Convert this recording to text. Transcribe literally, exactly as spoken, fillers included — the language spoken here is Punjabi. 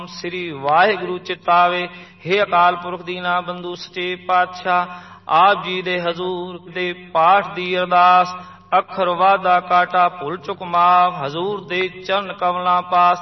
ਸ੍ਰੀ ਵਾਹਿਗੁਰੂ ਚਿਤਾਵੇ। ਹੇ ਅਕਾਲ ਪੁਰਖ ਦੀਨਾ ਬੰਧੂ ਸੱਚੇ ਪਾਤਸ਼ਾਹ, ਆਪ ਜੀ ਦੇ ਹਜ਼ੂਰ ਦੇ ਪਾਠ ਦੀ ਅਰਦਾਸ, ਅੱਖਰ ਵਾਧਾ ਕਾਟਾ ਭੁੱਲ ਚੁੱਕ ਮਾਫ, ਹਜ਼ੂਰ ਦੇ ਚਰਨ ਕਮਲਾਂ ਪਾਸ